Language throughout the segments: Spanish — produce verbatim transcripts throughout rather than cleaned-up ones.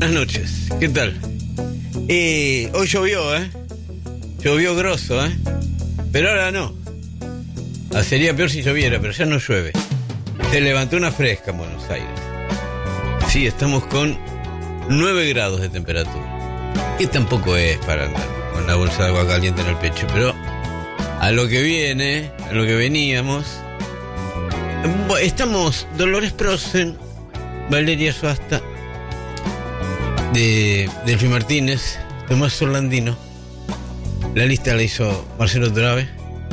buenas noches. ¿Qué tal? Eh, hoy llovió, ¿eh? Llovió grosso, ¿eh? Pero ahora no. Ah, sería peor si lloviera, pero ya no llueve. Se levantó una fresca en Buenos Aires. Sí, estamos con nueve grados de temperatura. Que tampoco es para andar con la bolsa de agua caliente en el pecho, pero a lo que viene, a lo que veníamos... Estamos Dolores Prosen, Valeria Suasta, de Delfi Martínez, Tomás Orlandino. La lista la hizo Marcelo Trave.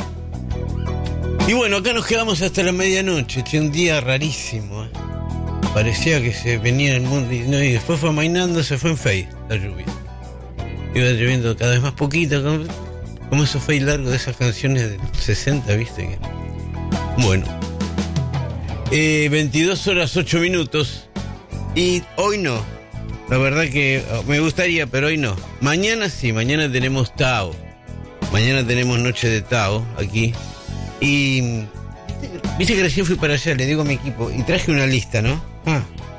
Y bueno, acá nos quedamos hasta la medianoche. Che, un día rarísimo, ¿eh? Parecía que se venía el mundo y, no, y después fue amainando, se fue en fade la lluvia. Iba lloviendo cada vez más poquito, como, como esos fade largos de esas canciones del sesenta, ¿viste? Que... Bueno, eh, veintidós horas ocho minutos. Y hoy no. La verdad que me gustaría, pero hoy no. Mañana sí, mañana tenemos Tao. Mañana tenemos Noche de Tao aquí. Y... Viste que recién fui para allá, le digo a mi equipo, y traje una lista, ¿no? Ah.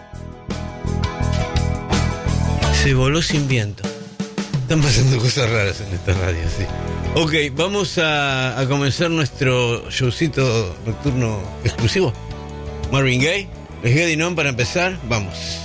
Se voló sin viento. Están pasando cosas raras en esta radio, sí. Ok, vamos a, a comenzar nuestro showcito nocturno exclusivo. Marvin Gaye, Les Get It On para empezar, vamos.